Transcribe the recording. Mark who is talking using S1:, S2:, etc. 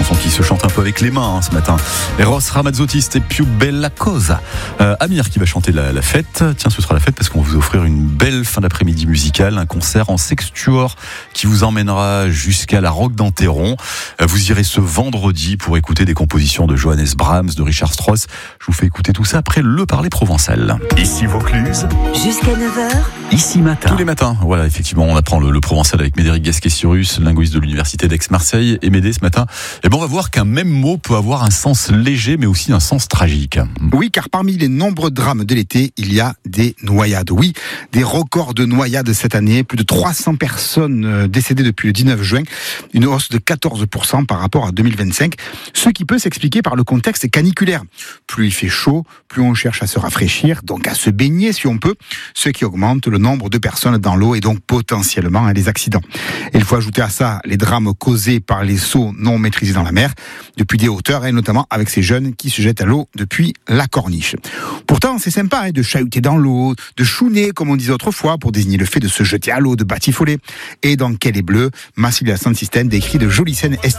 S1: chanson qui se chante un peu avec les mains ce matin. Eros Ramazzotti, c'était Più Bella Cosa. Amir qui va chanter la fête. Tiens, ce sera la fête parce qu'on va vous offrir une belle fin d'après-midi musicale, un concert en sextuor qui vous emmènera jusqu'à la Roque d'Enterron. Vous irez ce vendredi pour écouter des compositions de Johannes Brahms, de Richard Strauss. Je vous fais écouter tout ça après le parler provençal.
S2: Ici Vaucluse.
S3: Jusqu'à 9h.
S2: Ici matin.
S1: Tous les matins, voilà, effectivement, on apprend le provençal avec Médéric Gasquet-Cyrus, linguiste de l'université d'Aix-Marseille. Et Médé, ce matin, on va voir qu'un même mot peut avoir un sens léger, mais aussi un sens tragique.
S4: Oui, car parmi les nombreux drames de l'été, il y a des noyades. Oui, des records de noyades cette année. Plus de 300 personnes décédées depuis le 19 juin. Une hausse de 14% par rapport à 2025. Ce qui peut s'expliquer par le contexte caniculaire. Plus il fait chaud, plus on cherche à se rafraîchir, donc à se baigner si on peut. Ce qui augmente le nombre de personnes dans l'eau et donc potentiellement les accidents. Et il faut ajouter à ça les drames causés par les sauts non maîtrisés dans la mer, depuis des hauteurs, et notamment avec ces jeunes qui se jettent à l'eau depuis la corniche. Pourtant, c'est sympa de chahuter dans l'eau, de chouiner, comme on disait autrefois, pour désigner le fait de se jeter à l'eau, de batifoler. Et dans Quel est bleu, Massilia Sound System décrit de jolies scènes